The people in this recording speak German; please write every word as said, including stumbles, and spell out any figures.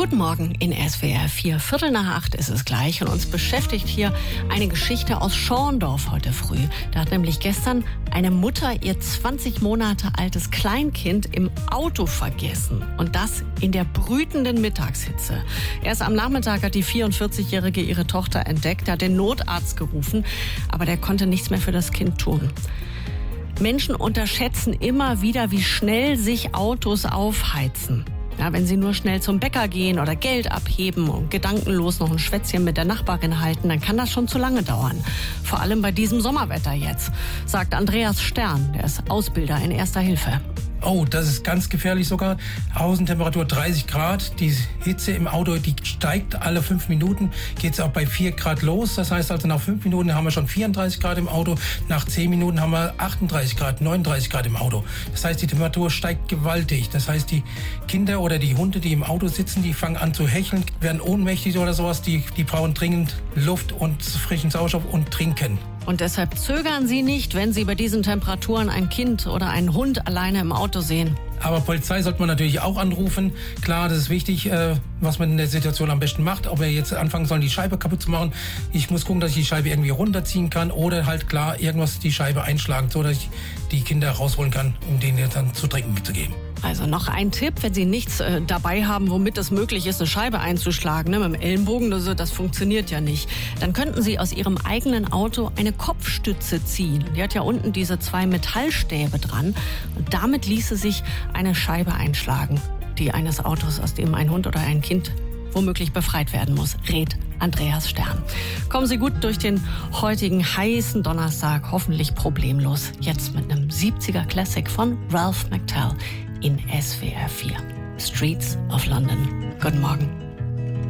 Guten Morgen in S W R vier. Viertel nach acht ist es gleich und uns beschäftigt hier eine Geschichte aus Schorndorf heute früh. Da hat nämlich gestern eine Mutter ihr zwanzig Monate altes Kleinkind im Auto vergessen. Und das in der brütenden Mittagshitze. Erst am Nachmittag hat die vierundvierzigjährige ihre Tochter entdeckt, hat den Notarzt gerufen, aber der konnte nichts mehr für das Kind tun. Menschen unterschätzen immer wieder, wie schnell sich Autos aufheizen. Ja, wenn sie nur schnell zum Bäcker gehen oder Geld abheben und gedankenlos noch ein Schwätzchen mit der Nachbarin halten, dann kann das schon zu lange dauern. Vor allem bei diesem Sommerwetter jetzt, sagt Andreas Stern, der ist Ausbilder in Erster Hilfe. Oh, das ist ganz gefährlich sogar. Außentemperatur dreißig Grad. Die Hitze im Auto, die steigt alle fünf Minuten. Geht es auch bei vier Grad los. Das heißt also, nach fünf Minuten haben wir schon vierunddreißig Grad im Auto. Nach zehn Minuten haben wir achtunddreißig Grad, neununddreißig Grad im Auto. Das heißt, die Temperatur steigt gewaltig. Das heißt, die Kinder oder die Hunde, die im Auto sitzen, die fangen an zu hecheln, werden ohnmächtig oder sowas. Die, die brauchen dringend Luft und frischen Sauerstoff und trinken. Und deshalb zögern Sie nicht, wenn Sie bei diesen Temperaturen ein Kind oder einen Hund alleine im Auto sehen. Aber Polizei sollte man natürlich auch anrufen. Klar, das ist wichtig, äh, was man in der Situation am besten macht. Ob wir jetzt anfangen sollen, die Scheibe kaputt zu machen. Ich muss gucken, dass ich die Scheibe irgendwie runterziehen kann. Oder halt klar, irgendwas die Scheibe einschlagen, so dass ich die Kinder rausholen kann, um denen dann zu trinken zu geben. Also noch ein Tipp, wenn Sie nichts äh, dabei haben, womit es möglich ist, eine Scheibe einzuschlagen, ne, mit dem Ellenbogen, das, das funktioniert ja nicht. Dann könnten Sie aus Ihrem eigenen Auto eine Kopfstütze ziehen. Die hat ja unten diese zwei Metallstäbe dran. Und damit ließe sich eine Scheibe einschlagen, die eines Autos, aus dem ein Hund oder ein Kind womöglich befreit werden muss, rät Andreas Stern. Kommen Sie gut durch den heutigen heißen Donnerstag, hoffentlich problemlos. Jetzt mit einem siebziger Classic von Ralph McTell in S W R vier. Streets of London. Guten Morgen.